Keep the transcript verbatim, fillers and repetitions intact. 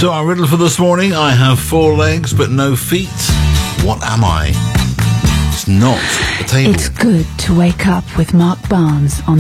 So our riddle for this morning: I have four legs but no feet. What am I? It's not a table. It's good to wake up with Mark Barnes on